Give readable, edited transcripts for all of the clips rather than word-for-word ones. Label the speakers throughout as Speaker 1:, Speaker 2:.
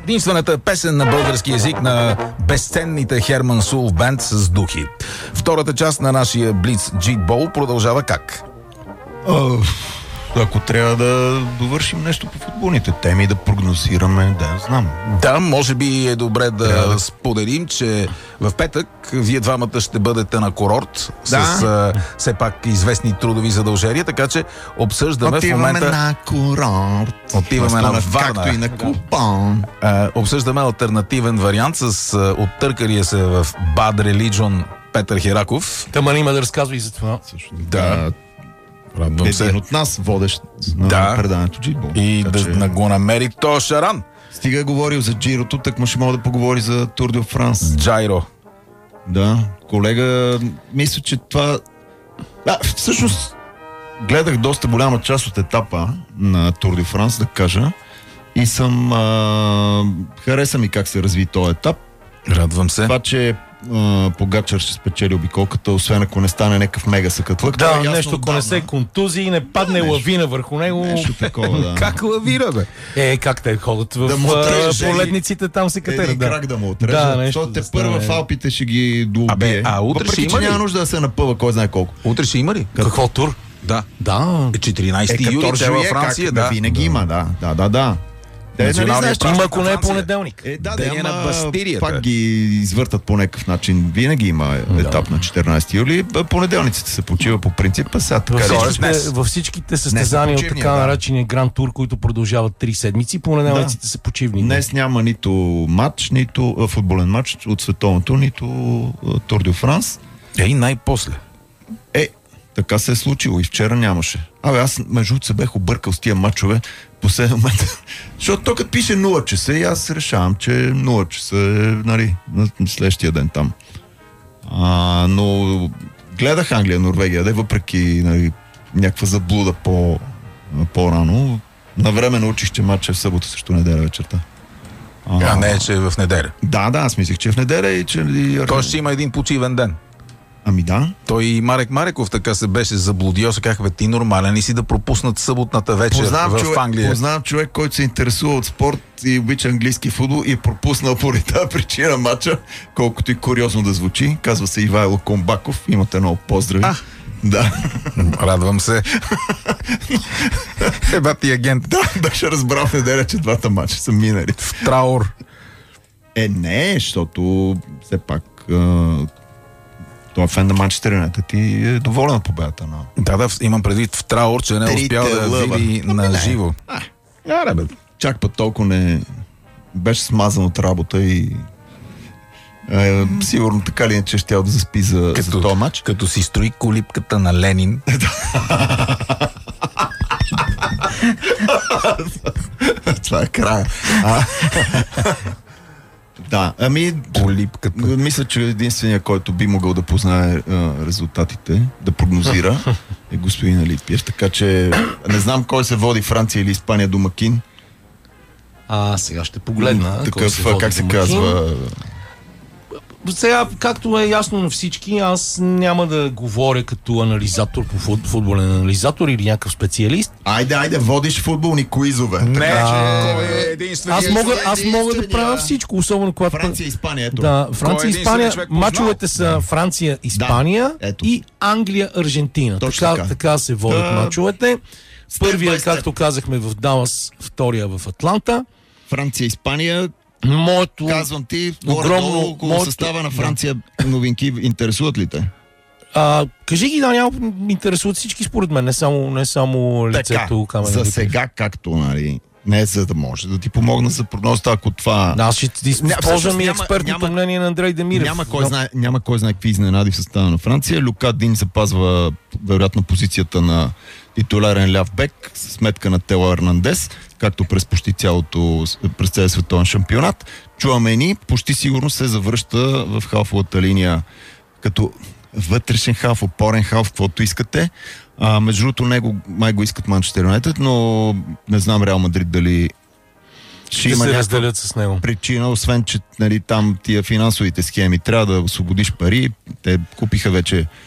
Speaker 1: Единствената песен на български език на безценните Херман Сулф Бенд с духи. Втората част на нашия Блиц Джитбол продължава как?
Speaker 2: Ако трябва да довършим нещо по футболните теми, да прогнозираме, да, знам.
Speaker 1: Да, може би е добре да споделим, че в петък вие двамата ще бъдете на курорт с все пак известни трудови задължения, така че обсъждаме в момента...
Speaker 2: на курорт.
Speaker 1: Отиваме на Варна.
Speaker 2: Както и на Купон.
Speaker 1: Обсъждаме алтернативен вариант с оттъркалия се в Bad Religion Петър Хераков.
Speaker 3: Тама има да разказва и за това.
Speaker 1: Да. Радвам се.
Speaker 2: Един от нас, водещ на предаването Джитбол.
Speaker 1: И да го намери то Шаран.
Speaker 2: Стига е говорил за Джирото, так му ще мога да поговори за Тур де Франс.
Speaker 1: Джайро.
Speaker 2: Да, колега, мисля, че това... всъщност, гледах доста голяма част от етапа на Тур де Франс, да кажа, и съм... хареса ми как се разви този етап.
Speaker 1: Радвам се.
Speaker 2: Това, че Погачар ще спечели обиколката, освен ако не стане някакъв мега съкатлък.
Speaker 3: Да, нещо, ако не се контузи и не падне лавина върху него.
Speaker 2: Нещо такова, да.
Speaker 1: Как лавина, бе?
Speaker 3: Как те ходят в поледниците, там се катерят.
Speaker 2: Крак да му отрежа. Защото те първа в Алпите ще ги доубие.
Speaker 1: Утре ще има ли?
Speaker 2: Няма нужда да се напъва, кой знае колко.
Speaker 1: Утре ще има ли?
Speaker 3: Какво тур?
Speaker 1: Да.
Speaker 3: 14
Speaker 1: юли, те във Франция, да.
Speaker 2: Винаги има, да.
Speaker 3: Има, ако не е понеделник.
Speaker 1: Деня на Бастирията.
Speaker 2: Пак ги извъртат по някакъв начин. Винаги има етап на 14 юли. Понеделниците се почива по принцип, а сега така.
Speaker 3: Във всичките състезания от така наречения Гранд Тур, които продължават 3 седмици, понеделниците са почивни.
Speaker 2: Днес няма нито матч, нито футболен матч от световното, нито Тур де Франс.
Speaker 1: И най-после.
Speaker 2: Така се е случило и вчера нямаше. Аз между се бех объркал с тия мачове по 7 момента. Защото то като пише 0 часа и аз решавам, че 0 часа е, на следващия ден там. Но гледах Англия-Норвегия, въпреки някаква заблуда по-рано. Навреме научих, че матч е в събота срещу неделя вечерта.
Speaker 1: Не е, че е в неделя.
Speaker 2: Да, аз мислих, че е в неделя и че...
Speaker 1: Той ще има един почивен ден.
Speaker 2: Да.
Speaker 1: Той и Марек Мареков така се беше заблудил, се казах, ти нормален ли си да пропуснат съботната вечер в Англия?
Speaker 2: Познавам човек, който се интересува от спорт и обича английски футбол и е пропуснал поради тази причина матча, колкото и куриозно да звучи. Казва се Ивайло Комбаков. Имате много поздрави. Да.
Speaker 1: Радвам се. Ти агент.
Speaker 2: Да, беше разбрал в неделя, че двата матча са минали.
Speaker 1: В траур.
Speaker 2: Не, защото все пак... Това фен на Манчестър Юнайтед ти е доволен от победата.
Speaker 1: Да, имам предвид в траур, че не успял да види на живо.
Speaker 2: Чак път толкова не беше смазан от работа и сигурно така ли е, че щял да заспи за този матч.
Speaker 1: Като си строи колипката на Ленин.
Speaker 2: Това е края. Да, мисля, че единственият, който би могъл да познае резултатите, да прогнозира, е господин Алипиев. Така че не знам кой се води, Франция или Испания домакин.
Speaker 3: Сега ще погледна.
Speaker 2: Такъв, как се казва...
Speaker 3: Сега, както е ясно на всички, аз няма да говоря като анализатор по футболен анализатор или някакъв специалист.
Speaker 2: Айде, водиш футболни куизове.
Speaker 3: Аз мога да правя всичко, особено когато...
Speaker 2: Франция и Испания, ето.
Speaker 3: Да, Франция и Испания. Мачовете са Франция, Испания и Англия, Аржентина. Така се водят мачовете. Първия, както казахме, в Далас, втория в Атланта.
Speaker 2: Франция, Испания... Казвам ти, около състава на Франция новинки интересуват ли те?
Speaker 3: Кажи ги, няма интересуват всички според мен, не само лицето Камен.
Speaker 2: За сега, както, не за да може да ти помогна за прогнозата, ако това...
Speaker 3: Аз ще ти използвам и експертното мнение на Андрей Демирев.
Speaker 2: Няма кой знае какви изненади в състава на Франция. Люка Дин запазва вероятно позицията на титулярен ляв бек, с сметка на Тео Ернандес, както през целия световен шампионат. Чуамени почти сигурно се завръща в халфовата линия като вътрешен халф, опорен халф, каквото искате. Между другото, него май го искат Манчестър Юнайтед, но не знам Реал Мадрид дали ще има някаква
Speaker 3: с него
Speaker 2: причина, освен че там тия финансовите схеми трябва да освободиш пари. Те купиха вече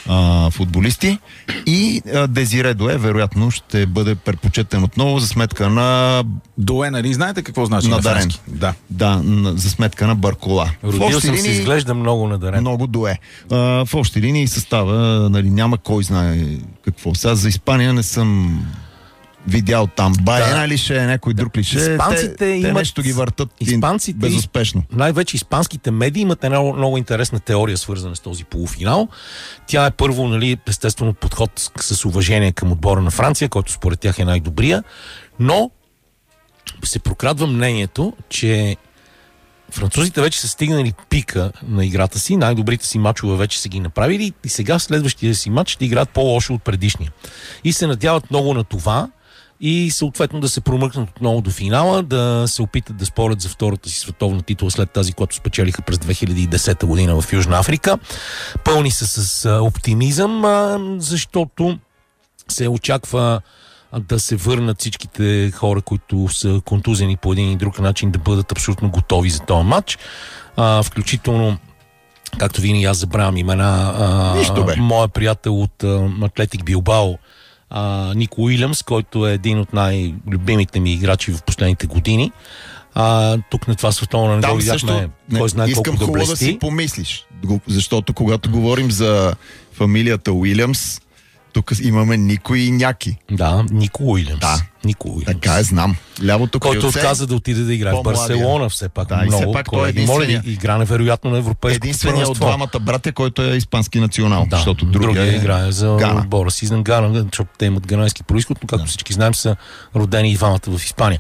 Speaker 2: футболисти. И Дезире Дуе вероятно ще бъде предпочетен отново за сметка на...
Speaker 1: Дуе, нали знаете какво значи на френски?
Speaker 2: Да, за сметка на Баркола.
Speaker 3: Родил съм се, изглежда много надарен.
Speaker 2: Много Дуе. В общи линии състава, нали, няма кой знае какво. Сега за Испания не съм видял там. Байена ли ще, някой друг ли ще.
Speaker 3: Испанците имат...
Speaker 2: нещо ги въртат безуспешно.
Speaker 3: Най-вече испанските медии имат една много интересна теория, свързана с този полуфинал. Тя е първо, нали, естествено подход с уважение към отбора на Франция, който според тях е най-добрия, но се прокрадва мнението, че французите вече са стигнали пика на играта си, най-добрите си мачове вече са ги направили и сега в следващия си матч ще играят по-лошо от предишния. И се надяват много на това и съответно да се промъкнат отново до финала, да се опитат да спорят за втората си световна титла след тази, която спечелиха през 2010 година в Южна Африка. Пълни са с оптимизъм, защото се очаква да се върнат всичките хора, които са контузени по един и друг начин, да бъдат абсолютно готови за този матч. Включително, както винаги аз забравям имена, моя приятел от Атлетик Билбао, Нико Уилямс, който е един от най-любимите ми играчи в последните години. Тук на това световно не го видяхме, кой знае колко добре.
Speaker 2: Искам хубаво да си помислиш, защото когато говорим за фамилията Уилямс, тук имаме Нико и Няки.
Speaker 3: Да, Нико Уилямс.
Speaker 2: Да.
Speaker 3: Нико Уилямс.
Speaker 2: Така е, знам. Лявото крилце,
Speaker 3: който отказа да отиде да играе в Барселона, все пак.
Speaker 2: Да, много. И все пак той е единствения.
Speaker 3: Игра невероятно на европейско първенство.
Speaker 2: Единствения от двамата братя, който е испански национал.
Speaker 3: Да,
Speaker 2: защото
Speaker 3: другия играе за отбора си на Гана, защото те имат ганайски произход, но както всички знаем са родени и двамата в Испания.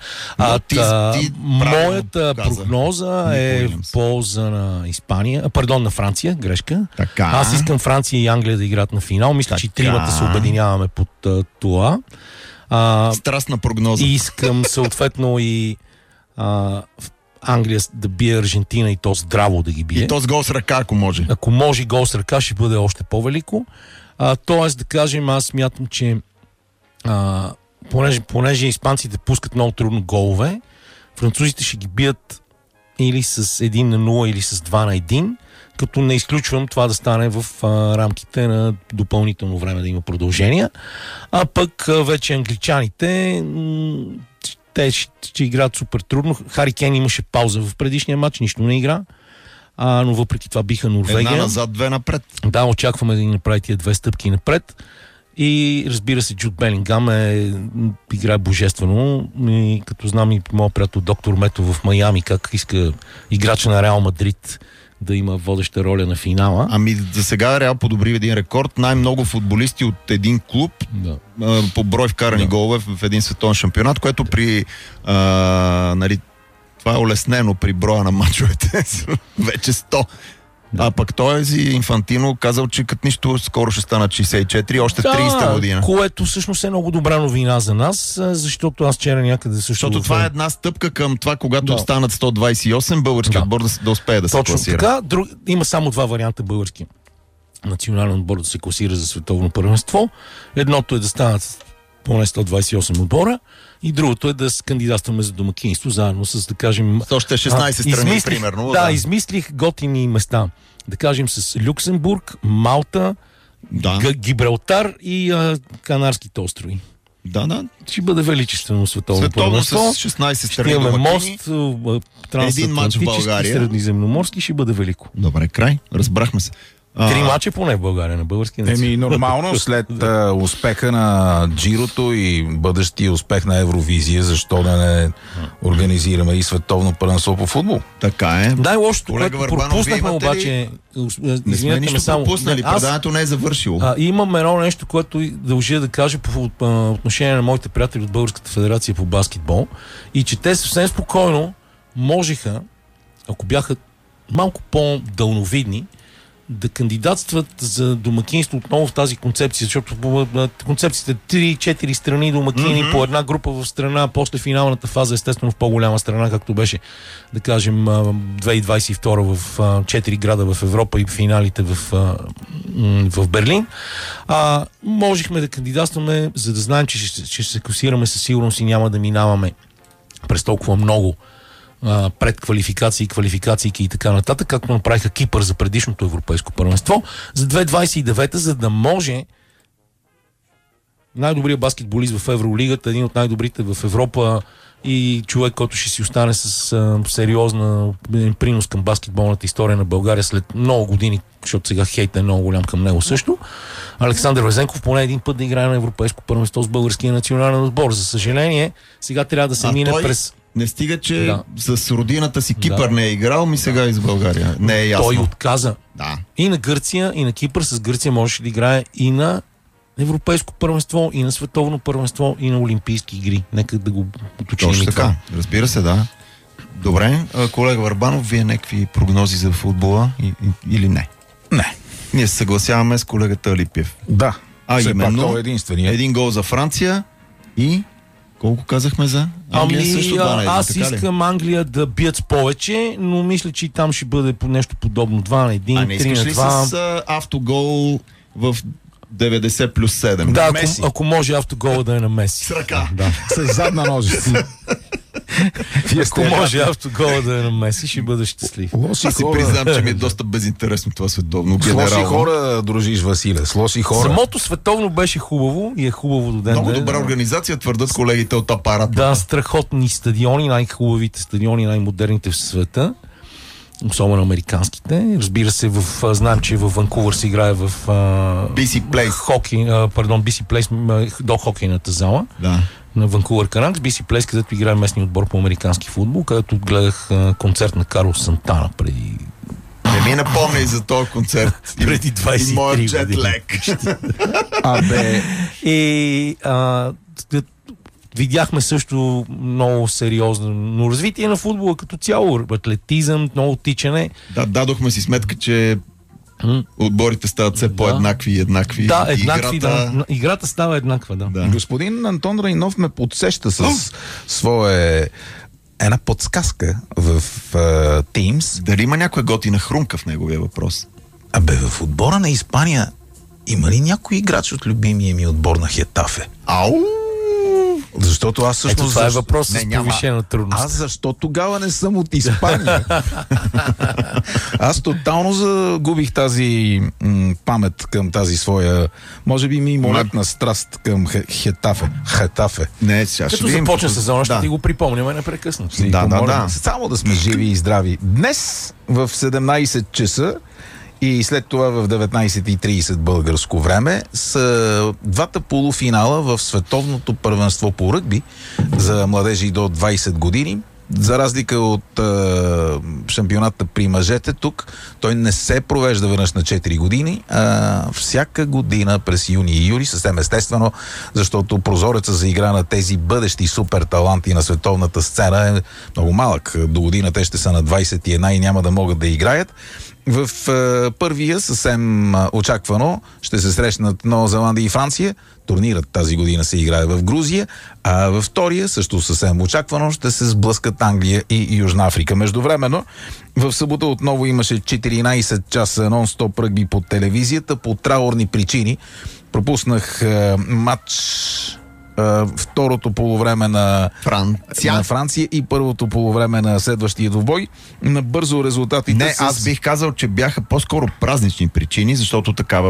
Speaker 3: Моята прогноза е в полза на Испания, на Франция, грешка.
Speaker 2: Така.
Speaker 3: Аз искам Франция и Англия да играят на финал. Мисля, че тримата се обединяваме под това.
Speaker 2: Страстна прогноза.
Speaker 3: И искам съответно и Англия да бие Аржентина и то здраво да ги бие.
Speaker 2: И то с гол с ръка, ако може.
Speaker 3: Ако може гол с ръка, ще бъде още по-велико. Тоест, да кажем, аз смятам, че понеже испанците пускат много трудно голове, французите ще ги бият или с 1-0, или с 2-1, като не изключвам това да стане в рамките на допълнително време да има продължения. А пък вече англичаните, те ще играят супер трудно. Хари Кейн имаше пауза в предишния матч, нищо не игра. Но въпреки това биха Норвегия.
Speaker 2: Една назад, две напред.
Speaker 3: Да, очакваме да ни направи тия 2 стъпки напред. И разбира се, Джуд Белингам играе божествено. И като знам и моят приятел доктор Мето в Майами, как иска играч на Реал Мадрид да има водеща роля на финала.
Speaker 2: Ами за сега Реал подобри един рекорд. Най-много футболисти от един клуб по брой вкарани голове в един световен шампионат, което при нали, това е улеснено при броя на мачовете. Вече 100. А пък той Инфантино казал, че като нищо скоро ще станат 64, още 30-та година.
Speaker 3: Което всъщност е много добра новина за нас, защото аз вчера някъде също...
Speaker 2: Защото това е една стъпка към това, когато станат 128, българският отбор да успее да се класира.
Speaker 3: Точно така. Има само 2 варианта български национален отбор да се класира за световно първенство. Едното е да станат поне 128 отбора и другото е да кандидатстваме за домакинство, заедно с, да кажем...
Speaker 2: Още 16 страни, примерно.
Speaker 3: Да, измислих готини места. Да кажем с Люксембург, Малта, Гибралтар и Канарските острови.
Speaker 2: Да.
Speaker 3: Ще бъде величествено световно първенство.
Speaker 2: С 16 страни
Speaker 3: имаме
Speaker 2: домакини.
Speaker 3: мост, трансатлантически, средиземноморски, ще бъде велико.
Speaker 2: Добре, край. Разбрахме се.
Speaker 3: 3 мача поне в България на български начин.
Speaker 1: Нормално, след успеха на Джирото и бъдещия успех на Евровизия, защо да не организираме и световно първенство по футбол?
Speaker 2: Така е.
Speaker 3: Най-лошото, което пропуснахме обаче...
Speaker 2: Не сме нищо пропуснали, предаването не е завършило.
Speaker 3: Имам едно нещо, което дължа да кажа по отношение на моите приятели от Българската федерация по баскетбол, и че те съвсем спокойно можеха, ако бяха малко по-дълновидни, да кандидатстват за домакинство отново в тази концепция, защото концепцията 3-4 страни домакини по една група в страна, после финалната фаза, естествено в по-голяма страна, както беше, да кажем, 2022 в 4 града в Европа и финалите в Берлин. Можехме да кандидатстваме, за да знаем, че ще се класираме със сигурност и няма да минаваме през толкова много предквалификации, квалификации и така нататък, както направиха Кипър за предишното европейско първенство, за 2029, за да може най-добрият баскетболист в Евролигата, един от най-добрите в Европа и човек, който ще си остане с сериозна принос към баскетболната история на България след много години, защото сега хейта е много голям към него също. Александър Везенков поне един път да играе на европейско първенство с българския национален отбор. За съжаление, сега трябва да се мине през...
Speaker 2: Не стига, че с родината си Кипър не е играл, ми сега и с България. Не е ясно.
Speaker 3: Той отказа. И на Гърция, и на Кипър. С Гърция можеше да играе и на европейско първенство, и на световно първенство, и на олимпийски игри. Нека да го уточним.
Speaker 2: Точно така. Разбира се, да. Добре. Колега Върбанов, вие някакви прогнози за футбола или не?
Speaker 1: Не.
Speaker 2: Ние се съгласяваме с колегата Алипиев.
Speaker 1: Да.
Speaker 2: Именно един гол за Франция и колко казахме за Англия? Също
Speaker 3: аз искам Англия да бият с повече, но мисля, че и там ще бъде нещо подобно. 2-1, 3-2.
Speaker 2: А не искаш ли с автогол в 90 плюс 7?
Speaker 3: Да, ако може автогола да е на Меси.
Speaker 2: С ръка.
Speaker 1: С задна ножица.
Speaker 3: Ако може автогола да е на Меси, ще бъда щастлив.
Speaker 2: Аз си признам, че ми е доста безинтересно това световно.
Speaker 1: С лоши хора дружиш, Василе. С лоши хора.
Speaker 3: Самото световно беше хубаво и е хубаво до ден.
Speaker 2: Много добра организация, твърдат колегите от апарата.
Speaker 3: Да, страхотни стадиони, най-хубавите стадиони, най-модерните в света. Особено американските. Разбира се, знам, че в Ванкувър се играе в
Speaker 2: BC Place.
Speaker 3: BC Place до хокейната зала.
Speaker 2: Да.
Speaker 3: На Ванкувър Канакс, BC Place, където играе местния отбор по американски футбол, където гледах концерт на Карлос Сантана преди...
Speaker 2: Не ми напомня и за този концерт.
Speaker 3: Преди 23 години. Видяхме също много сериозно развитие на футбола като цяло. Атлетизъм, много тичане.
Speaker 2: Да, дадохме си сметка, че отборите стават все по-еднакви и еднакви.
Speaker 3: Да, еднакви, играта става еднаква, да.
Speaker 1: Господин Антон Райнов ме подсеща с една подсказка в Teams.
Speaker 2: Дали има някоя готина хрумка в неговия въпрос?
Speaker 1: В отбора на Испания има ли някой играч от любимия ми отбор на Хетафе?
Speaker 2: Ау!
Speaker 1: Защото аз всъщност...
Speaker 3: това е въпрос с повишена трудност.
Speaker 1: Аз защо тогава не съм от Испания? Аз тотално загубих тази памет към тази своя, може би мимолетна страст към Хетафе.
Speaker 2: Не, сега
Speaker 3: като започне сезона, ще ти го припомняме непрекъснато.
Speaker 1: Да. Само да сме живи и здрави. Днес в 17 часа и след това в 19:30 българско време са двата полуфинала в световното първенство по ръгби за младежи до 20 години. За разлика от шампионата при мъжете, тук той не се провежда веднъж на 4 години, а всяка година през юни и юли, съвсем естествено, защото прозореца за игра на тези бъдещи супер таланти на световната сцена е много малък. До година те ще са на 21 и няма да могат да играят. В първия съвсем очаквано ще се срещнат Нова Зеландия и Франция. Турнирът тази година се играе в Грузия, а във втория, също съвсем очаквано, ще се сблъскат Англия и Южна Африка. Междувременно, в събота отново имаше 14 часа нон-стоп ръгби по телевизията по траурни причини. Пропуснах матч второто полувреме на Франция и първото полувреме на следващия двубой. Набързо резултатите...
Speaker 2: аз бих казал, че бяха по-скоро празнични причини, защото такава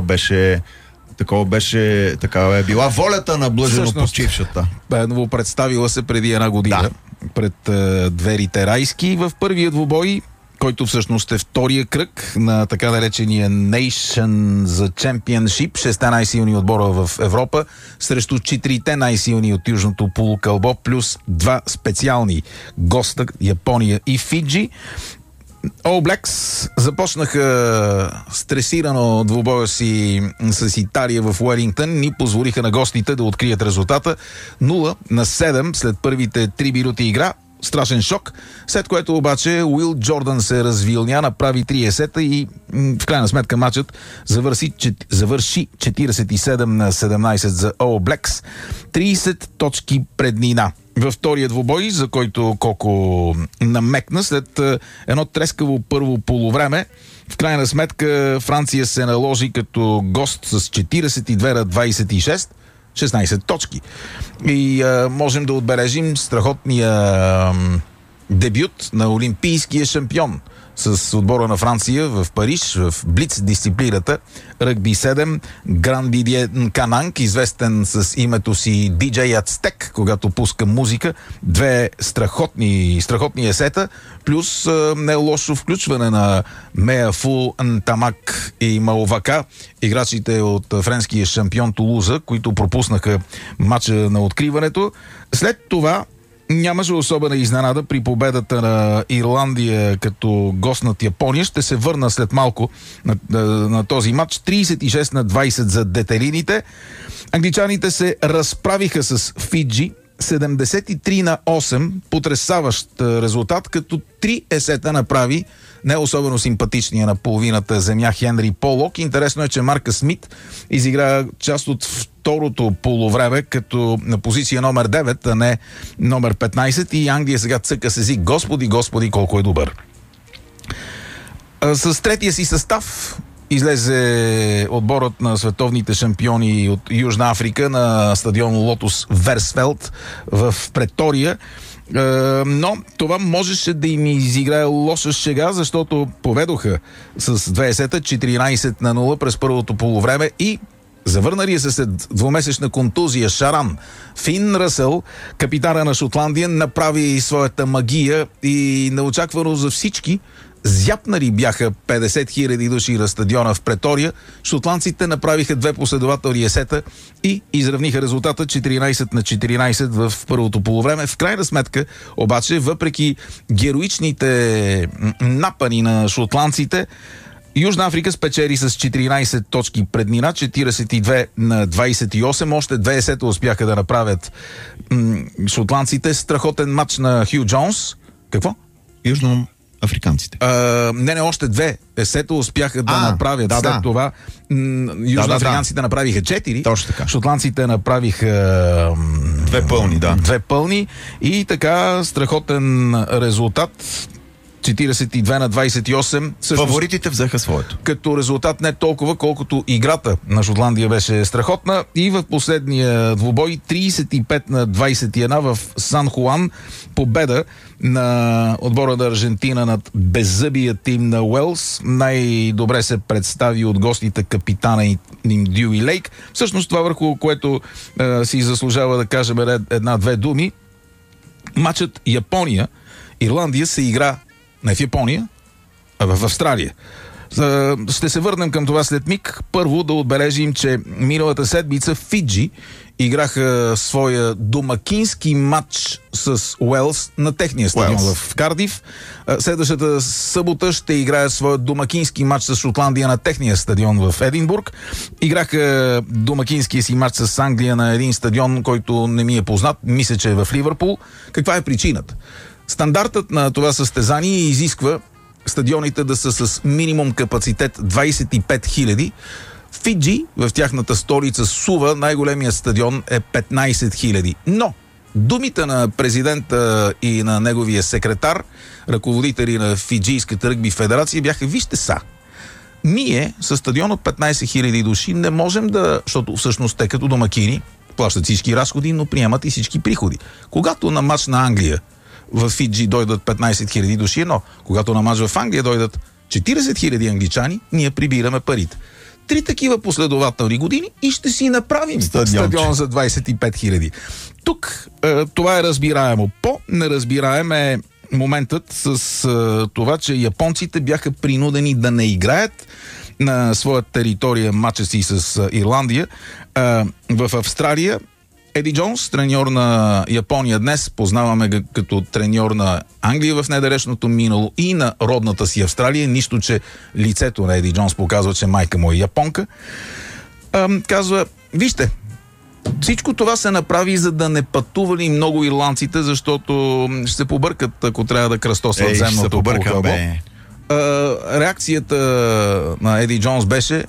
Speaker 2: е била волята на блажено почившата.
Speaker 1: Представила се преди една година пред дверите райски. В първия двубой, който всъщност е втория кръг на така наречения Nation за Championship, 6 най-силни отбора в Европа, срещу 4 най-силни от Южното полукълбо, плюс 2 специални госта, Япония и Фиджи. All Blacks започнаха стресирано двубоя си с Италия в Уелингтън, ни позволиха на гостите да открият резултата 0-7 след първите 3 минути игра. Страшен шок, след което обаче Уил Джордан се развилня, направи 3 есета и в крайна сметка матчът завърши 47-17 за All Blacks. 30 точки преднина. Във втория двубой, за който Коко намекна, след едно трескаво първо полувреме, в крайна сметка Франция се наложи като гост с 42-26, 16 точки. И можем да отбележим страхотния дебют на олимпийския шампион с отбора на Франция в Париж, в блиц дисциплината ръгби 7, Гран Дидие Кананг, известен с името си DJ Ацтек, когато пуска музика. Две страхотни есета, плюс не лошо включване на Меа Фу, Ntамак и Малвака, играчите от френския шампион Тулуза, които пропуснаха матча на откриването. След това нямаше особена изненада при победата на Ирландия като гост над Япония. Ще се върна след малко на този матч. 36-20 за детелините. Англичаните се разправиха с Фиджи 73-8. Потресаващ резултат, като 3 есета направи не особено симпатичния на половината земя Хенри Полок. Интересно е, че Марка Смит изигра част от второто полувреме като на позиция номер 9, а не номер 15, и Англия сега цъка с език. Господи, колко е добър. С третия си състав излезе отборът на световните шампиони от Южна Африка на стадион Лотос Версфелд в Претория. Но това можеше да им изиграе лоша шега, защото поведоха с 2 сета 14-0 през първото полувреме и завърналия се след двумесечна контузия Шаран Фин Ръсъл, капитана на Шотландия, направи своята магия и неочаквано за всички зяпнали бяха 50 000 души на стадиона в Претория. Шотландците направиха 2 последователни есета и изравниха резултата 14-14 в първото полувреме. В крайна сметка, обаче, въпреки героичните напани на шотландците, Южна Африка спечели с 14 точки преднина, 42-28. Още 2 есета успяха да направят шотландците. Страхотен матч на Хю Джонс. Какво?
Speaker 2: Африканците.
Speaker 1: Не, още 2 есета успяха да направят. След това южноафриканците направиха 4.
Speaker 2: Точно така.
Speaker 1: Шотландците направиха
Speaker 2: 2 пълни, да.
Speaker 1: 2 пълни и така страхотен резултат. 42-28.
Speaker 2: Фаворитите взеха своето.
Speaker 1: Като резултат не толкова, колкото играта на Шотландия беше страхотна. И в последния двубой 35-21 в Сан Хуан, победа на отбора на Аржентина над беззъбия тим на Уелс. Най-добре се представи от гостите капитана им Дюи Лейк. Всъщност това, върху което си заслужава да кажем една-две думи. Матчът Япония-Ирландия се игра не в Япония, а в Австралия. Ще се върнем към това след миг. Първо да отбележим, че миналата седмица Фиджи играха своя домакински матч с Уелс на техния стадион в Кардиф. Следващата събота ще играе своя домакински матч с Шотландия на техния стадион в Единбург. Играха домакинския си матч с Англия на един стадион, който не ми е познат. Мисля, че е в Ливърпул. Каква е причината? Стандартът на това състезание изисква стадионите да са с минимум капацитет 25 000. Фиджи, в тяхната столица Сува, най-големият стадион е 15 000. Но думите на президента и на неговия секретар, ръководители на Фиджийската ръгби федерация, бяха: вижте са, ние със стадион от 15 000 души не можем да, защото всъщност те като домакини плащат всички разходи, но приемат и всички приходи. Когато на мач на Англия в Фиджи дойдат 15 000 души, но когато на мач в Англия дойдат 40 000 англичани, ние прибираме парите. 3 такива последователни години и ще си направим стадион за 25 000. Тук това е разбираемо. По-неразбираем е моментът с това, че японците бяха принудени да не играят на своя територия матча си с Ирландия. В Австралия Еди Джонс, треньор на Япония днес, познаваме го като треньор на Англия в недалечното минало и на родната си Австралия, нищо, че лицето на Еди Джонс показва, че майка му е японка. Казва: вижте, всичко това се направи, за да не пътували много ирландците, защото ще се побъркат, ако трябва да кръстосват земното полукълбо. Реакцията на Еди Джонс беше: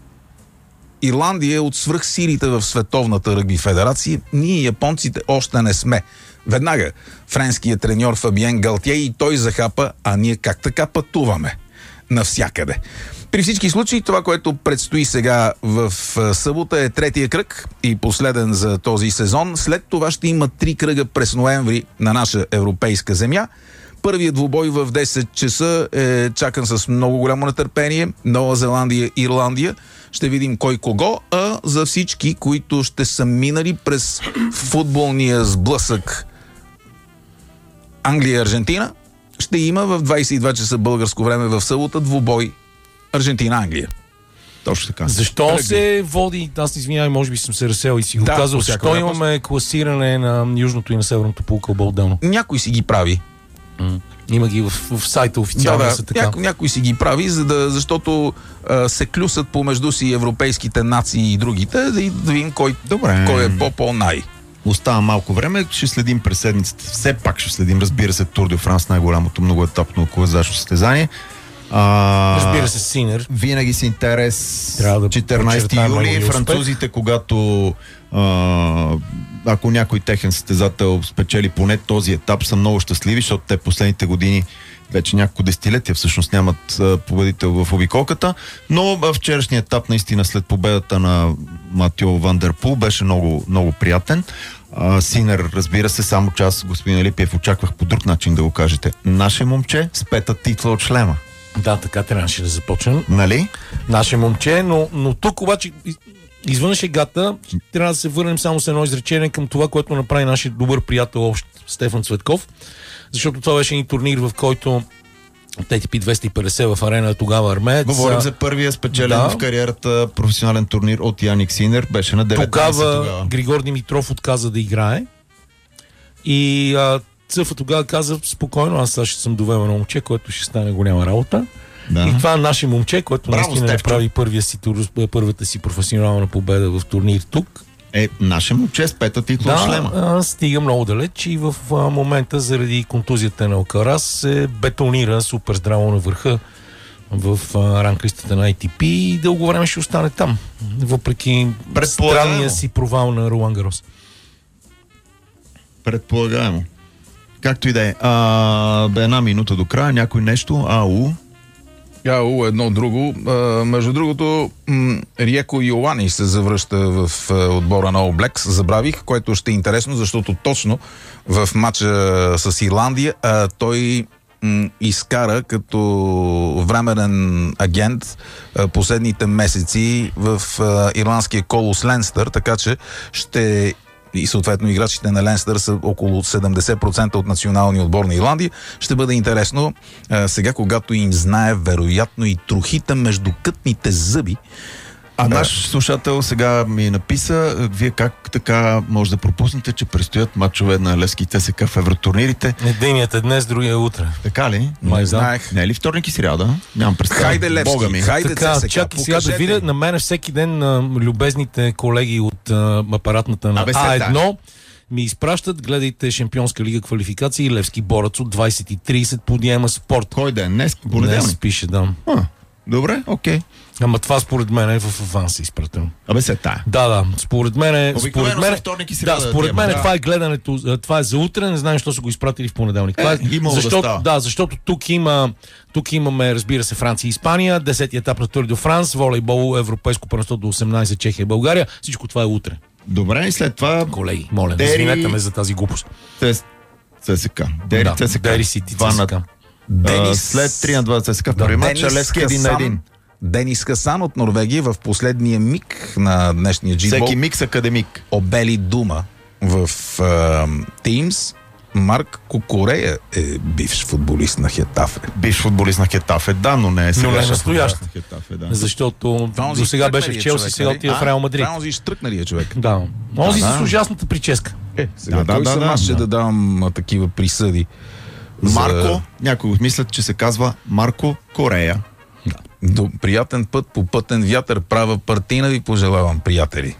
Speaker 1: Ирландия е от свръхсилите в Световната ръгби федерация. Ние, японците, още не сме. Веднага френският треньор Фабиен Галтие и той захапа: а ние как така пътуваме навсякъде? При всички случаи, това, което предстои сега в събота, е третия кръг и последен за този сезон. След това ще има 3 кръга през ноември на наша европейска земя. Първият двубой в 10 часа е чакан с много голямо нетърпение. Нова Зеландия, Ирландия. Ще видим кой кого, а за всички, които ще са минали през футболния сблъсък Англия-Аржентина, ще има в 22 часа българско време в събота двубой Аржентина-Англия.
Speaker 2: Точно така.
Speaker 3: Защо се води, аз извинявай, може би съм се разсел и си го казал, защо имаме класиране на южното и на северното полукълбо отделно?
Speaker 1: Някой си ги прави.
Speaker 3: Има ги в сайта официално.
Speaker 1: Да, някой си ги прави, защото се клюсат помежду си европейските нации и другите, да видим кой е по-най.
Speaker 2: Остава малко време, ще следим през седмицата. Все пак ще следим, разбира се, Тур де Франс, най-голямото многоетапно колезарско състезание.
Speaker 3: Разбира се, Синер.
Speaker 2: Винаги с интерес. 14 юли. Французите, когато ако някой техен състезател спечели поне този етап, са много щастливи, защото те последните години, вече няколко десетилетия всъщност нямат победител в обиколката, но вчерашният етап наистина след победата на Матио Ван дер Пул беше много, много приятен. Синер, разбира се, само че аз, господин Алипиев, очаквах по друг начин да го кажете. Наше момче с пета титла от шлема.
Speaker 3: Да, така трябваше да започнем.
Speaker 2: Нали?
Speaker 3: Наше момче, но тук обаче извън шегата трябва да се върнем само с едно изречение към това, което направи нашия добър приятел общ Стефан Цветков, защото това беше един турнир, в който TTP 250 в арена тогава Армеец.
Speaker 2: Говорим за първия спечелен в кариерата професионален турнир от Яник Синер. Беше на 19
Speaker 3: тогава. Григор Димитров отказа да играе и Цъфа тогава каза: спокойно, аз сега ще съм довел едно момче, което ще стане голяма работа. Да. И това е наше момче, което наистина направи първата си професионална победа в турнир тук.
Speaker 2: Наше момче с пета титла от шлема.
Speaker 3: Стига много далеч и в момента заради контузията на Алкарас се бетонира супер здраво на върха в ранглистата на ATP и дълго време ще остане там, въпреки странния си провал на Ролан Гарос.
Speaker 2: Предполагаемо. Както и да е. Една минута до края, някой нещо.
Speaker 1: АУ едно друго. Между другото, Риеко Йоани се завръща в отбора на All Blacks. Забравих, което ще е интересно, защото точно в матча с Ирландия той изкара като временен агент последните месеци в ирландския Колос Ленстър, така че ще и съответно играчите на Ленстър са около 70% от националния отбор на Ирландия. Ще бъде интересно сега, когато им знае вероятно и трохите между кътните зъби.
Speaker 2: Наш слушател сега ми написа: вие как така може да пропуснете, че предстоят мачове на Левски и ЦСКА в евротурнирите?
Speaker 3: Единият е днес, другия е утре.
Speaker 2: Така ли?
Speaker 1: Не знаех.
Speaker 2: Не е ли вторник и сряда? Нямам представа.
Speaker 1: Хайде Левски,
Speaker 2: Бога ми.
Speaker 1: хайде ЦСКА.
Speaker 3: Чакай сега да видя, на мен всеки ден любезните колеги от апаратната на А1 ми изпращат: гледайте Шампионска лига квалификация и Левски борец от 20:30 по Диема Спорт.
Speaker 2: Кой ден? Днес? Понеделник?
Speaker 3: Днес пише, да.
Speaker 2: Добре, окей.
Speaker 3: Ама това според мен е в аванс изпратено. Да, според мен е... Според мен това е гледането, това е за утре, не знаем защо са го изпратили в понеделник. Защото тук имаме, разбира се, Франция и Испания, 10-ти етап на Тур де Франс, волейбол, европейско първенство до 18, Чехия и България. Всичко това е утре.
Speaker 2: Добре, и след това...
Speaker 3: Колеги, моля, извинете ме за тази глупост.
Speaker 2: ЦСКА. Дери Сити ЦСКА. След 3-2 ЦСКА първи матч, Левски 1-1.
Speaker 1: Денис Хасан от Норвегия в последния миг на днешния джитбол.
Speaker 2: Всеки миг с академик.
Speaker 1: Обели дума в Teams. Марк Кукорея е бивш футболист на Хетафе.
Speaker 2: Да, но не е сега.
Speaker 3: Но не е настоящ. Защото до сега беше в Челси, сега отива в Реал Мадрид.
Speaker 1: Онзи штръкналия човек.
Speaker 3: Да. Онзи с ужасната прическа.
Speaker 1: Сега той съм аз ще да давам такива присъди.
Speaker 2: Марко, някои мислят, че се казва Марко Корея.
Speaker 1: До приятен път по пътен вятър, права партийна ви пожелавам, приятели.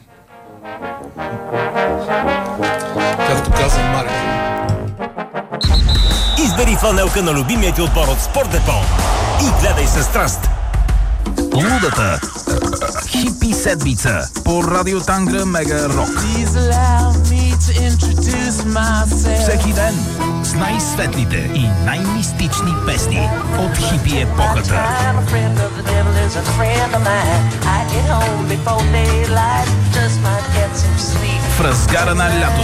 Speaker 3: Както каза Марко.
Speaker 4: Избери фланелка на любимия ти отбор от Спортдепо и гледай със страст.
Speaker 1: лудата хипи седмица по Радио Тангра Мега Рок. Всеки ден с най-светлите и най-мистични песни от хипи епохата. В разгара на лято